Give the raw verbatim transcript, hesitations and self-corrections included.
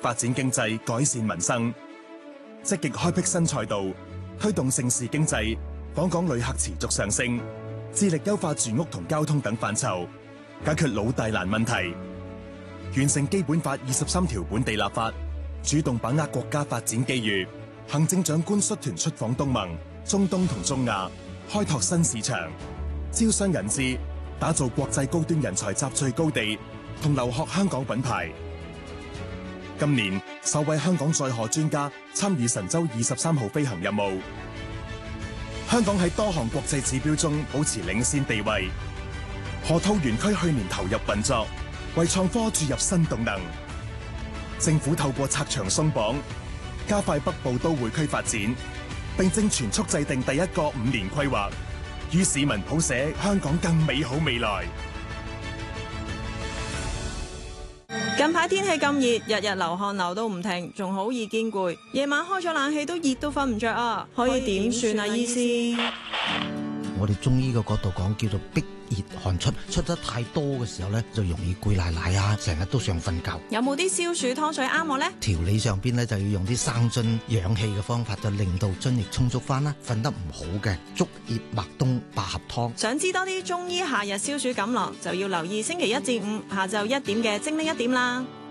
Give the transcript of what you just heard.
發展經濟、改善民生，積極開闢新賽道，推動盛事經濟，訪港旅客持續上升，致力優化住屋同交通等範疇，解決老大難問題，完成基本法二十三條本地立法，主動把握國家發展機遇。行政長官率團出訪東盟、中東同中亞，開拓新市場，招商引資，打造國際高端人才集聚高地，同留學香港品牌。今年首位香港載荷專家參與神舟二十三號飛行任務，香港喺多項國際指標中保持領先地位。河套園區去年投入運作，為創科注入新動能。政府透過拆牆鬆綁，加快北部都會區發展，並正全速制定第一個五年規劃，與市民譜寫香港更美好未來。 近排天氣咁熱，日日流汗流到唔停，仲好易見攰。夜晚開咗冷氣都熱到瞓唔着啊！可以點算啊，醫師？ 我哋中醫嘅角度講，叫做逼熱汗出，出得太多嘅時候咧，就容易攰賴賴啊，成日都想瞓覺。 有冇啲消暑湯水啱我呢？ 調理上邊咧就要用啲生津養氣嘅方法，就令到津液充足翻啦。瞓得唔好嘅，竹葉麥冬百合湯。 想知多啲中醫夏日消暑錦囊，就要留意星期一至五下晝一點嘅精靈一點啦。